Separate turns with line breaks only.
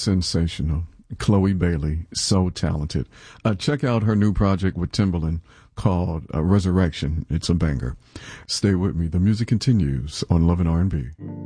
sensational. Chloe Bailey, so talented. Check out her new project with Timbaland called Resurrection. It's a banger. Stay with me. The music continues on Love and R&B.